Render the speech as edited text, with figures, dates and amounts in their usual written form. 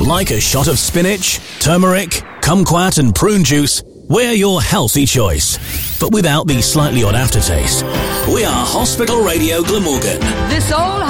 Like a shot of spinach, turmeric, kumquat and prune juice, we're your healthy choice, but without the slightly odd aftertaste. We are Hospital Radio Glamorgan. This old